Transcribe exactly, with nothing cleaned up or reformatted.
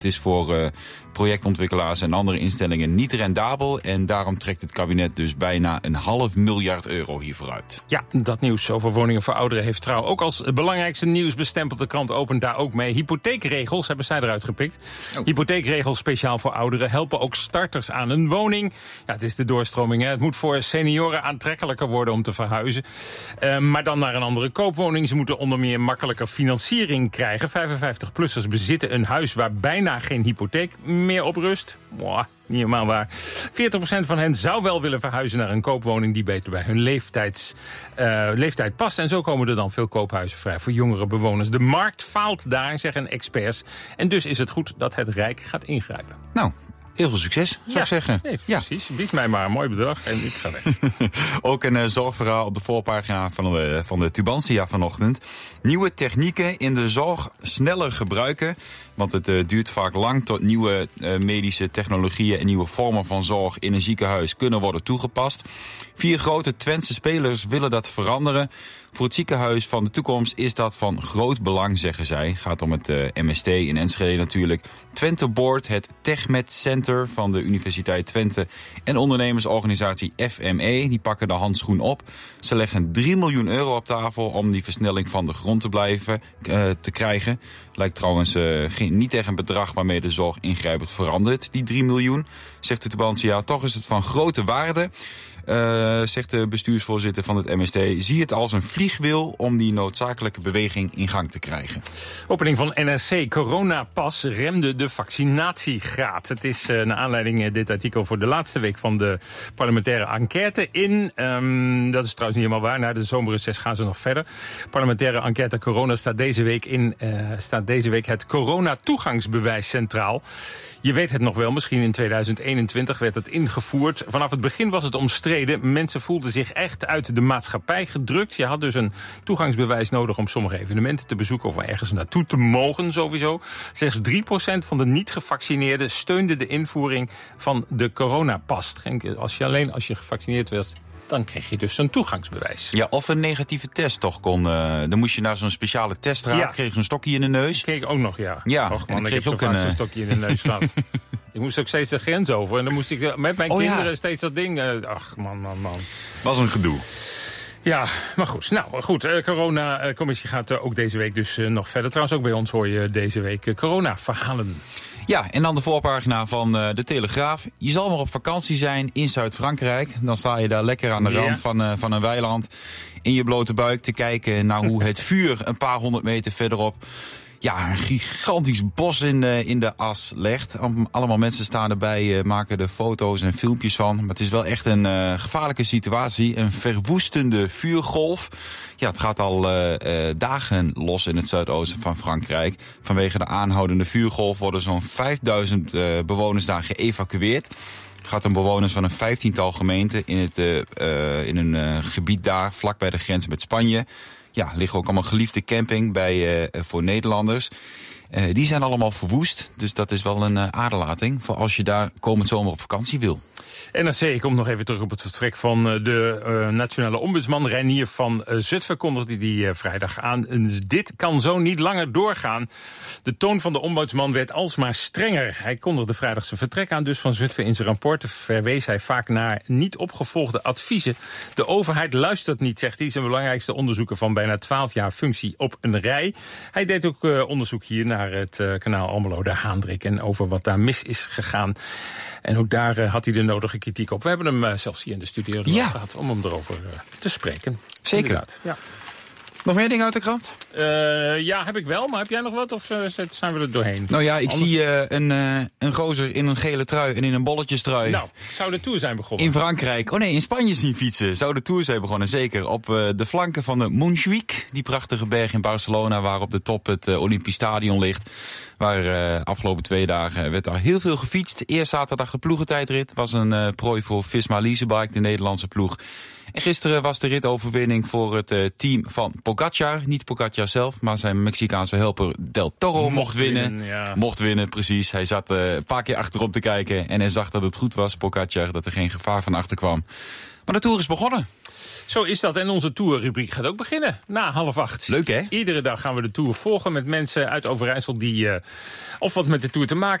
Het is voor uh, projectontwikkelaars en andere instellingen niet rendabel. En daarom trekt het kabinet dus bijna een half miljard euro hiervoor uit. Ja, dat nieuws over woningen voor ouderen heeft Trouw ook als belangrijkste nieuws bestempeld. De krant opent daar ook mee. Hypotheekregels hebben zij eruit gepikt. Oh. Hypotheekregels speciaal voor ouderen helpen ook starters aan een woning. Ja, het is de doorstroming. Hè. Het moet voor senioren aantrekkelijker worden om te verhuizen. Uh, maar dan naar een andere koopwoning. Ze moeten onder meer makkelijker financiering krijgen. vijfenvijftig-plussers bezitten een huis waar bijna geen hypotheek meer op rust. Mwah, niet helemaal waar. veertig procent van hen zou wel willen verhuizen naar een koopwoning die beter bij hun leeftijds, uh, leeftijd past. En zo komen er dan veel koophuizen vrij voor jongere bewoners. De markt faalt daar, zeggen experts. En dus is het goed dat het Rijk gaat ingrijpen. Nou, heel veel succes, zou ja, ik zeggen. Nee, precies. Ja. Bied mij maar een mooi bedrag en ik ga weg. Ook een uh, zorgverhaal op de voorpagina van de, van de Tubantia vanochtend. Nieuwe technieken in de zorg sneller gebruiken. Want het uh, duurt vaak lang tot nieuwe uh, medische technologieën en nieuwe vormen van zorg in een ziekenhuis kunnen worden toegepast. Vier grote Twentse spelers willen dat veranderen. Voor het ziekenhuis van de toekomst is dat van groot belang, zeggen zij. Gaat om het uh, M S T in Enschede natuurlijk. Twente Board, het TechMed Center van de Universiteit Twente en ondernemersorganisatie F M E, die pakken de handschoen op. Ze leggen drie miljoen euro op tafel om die versnelling van de grond te blijven uh, te krijgen. Lijkt trouwens uh, geen, niet echt een bedrag waarmee de zorg ingrijpend verandert, die drie miljoen, zegt de Tubantia. Toch is het van grote waarde. Uh, zegt de bestuursvoorzitter van het M S T, zie het als een vliegwiel om die noodzakelijke beweging in gang te krijgen. Opening van N R C. Coronapas remde de vaccinatiegraad. Het is uh, naar aanleiding uh, dit artikel voor de laatste week van de parlementaire enquête in. Um, dat is trouwens niet helemaal waar. Na de zomerreces gaan ze nog verder. Parlementaire enquête corona staat deze week in. Uh, staat deze week het corona-toegangsbewijs centraal. Je weet het nog wel, misschien in tweeduizend eenentwintig werd het ingevoerd. Vanaf het begin was het omstreden. Mensen voelden zich echt uit de maatschappij gedrukt. Je had dus een toegangsbewijs nodig om sommige evenementen te bezoeken of ergens naartoe te mogen sowieso. Slechts drie procent van de niet-gevaccineerden steunde de invoering van de coronapas. Als je alleen als je gevaccineerd werd, dan kreeg je dus zo'n toegangsbewijs. Ja, of een negatieve test toch kon. Uh, dan moest je naar zo'n speciale testraad, ja. Kreeg zo'n stokje in de neus. Ik kreeg ook nog, ja. Ja, Och man, en ik heb zo ook vaak een, zo'n stokje in de neus gehad. Ik moest ook steeds de grens over. En dan moest ik met mijn oh, kinderen ja. steeds dat ding. Uh, ach, man, man, man. Was een gedoe. Ja, maar goed. Nou, goed. De uh, corona-commissie gaat uh, ook deze week dus uh, nog verder. Trouwens, ook bij ons hoor je deze week uh, corona-verhalen. Ja, en dan de voorpagina van uh, de Telegraaf. Je zal maar op vakantie zijn in Zuid-Frankrijk. Dan sta je daar lekker aan de ja. rand van, uh, van een weiland in je blote buik te kijken naar hoe het vuur een paar honderd meter verderop ja, een gigantisch bos in de, in de as legt. Allemaal mensen staan erbij, uh, maken er foto's en filmpjes van. Maar het is wel echt een uh, gevaarlijke situatie. Een verwoestende vuurgolf. Ja, het gaat al uh, uh, dagen los in het zuidoosten van Frankrijk. Vanwege de aanhoudende vuurgolf worden zo'n vijfduizend uh, bewoners daar geëvacueerd. Het gaat om bewoners van een vijftiental gemeenten in, het, uh, uh, in een uh, gebied daar, vlak bij de grens met Spanje. Ja, liggen ook allemaal geliefde camping bij, uh, voor Nederlanders. Uh, die zijn allemaal verwoest, dus dat is wel een uh, aderlating voor als je daar komend zomer op vakantie wil. N R C komt nog even terug op het vertrek van de uh, nationale ombudsman Reinier van uh, Zutphen. Kondigde die uh, vrijdag aan. En dit kan zo niet langer doorgaan. De toon van de ombudsman werd alsmaar strenger. Hij kondigde vrijdag zijn vertrek aan, dus van Zutphen. In zijn rapport verwees hij vaak naar niet opgevolgde adviezen. De overheid luistert niet, zegt hij. Zijn belangrijkste onderzoeker van bijna twaalf jaar functie op een rij. Hij deed ook uh, onderzoek hier naar het uh, kanaal Almelo de Haandrik en over wat daar mis is gegaan. En ook daar uh, had hij de nodige kritiek op. We hebben hem uh, zelfs hier in de studio ja. gehad om hem erover uh, te spreken. Zeker. Inderdaad. Ja. Nog meer dingen uit de krant? Uh, ja, heb ik wel. Maar heb jij nog wat? Of uh, zijn we er doorheen? Nou ja, ik Anders... zie uh, een, uh, een gozer in een gele trui en in een bolletjestrui. Nou, zou de Tour zijn begonnen? In Frankrijk. Oh nee, in Spanje zien fietsen. Zou de Tour zijn begonnen, zeker. Op uh, de flanken van de Montjuïc. Die prachtige berg in Barcelona waar op de top het uh, Olympisch Stadion ligt. Waar uh, afgelopen twee dagen werd daar heel veel gefietst. Eerst zaterdag de ploegentijdrit. Was een uh, prooi voor Visma Leasebike, de Nederlandse ploeg. En gisteren was de ritoverwinning voor het uh, team van Pogacar. Niet Pogacar zelf, maar zijn Mexicaanse helper Del Toro mocht, mocht winnen. winnen ja. Mocht winnen, precies. Hij zat uh, een paar keer achterom te kijken en hij zag dat het goed was, Pogacar, dat er geen gevaar van achter kwam. Maar de Tour is begonnen. Zo is dat. En onze Tour-rubriek gaat ook beginnen na half acht. Leuk, hè? Iedere dag gaan we de Tour volgen met mensen uit Overijssel die uh, of wat met de Tour te maken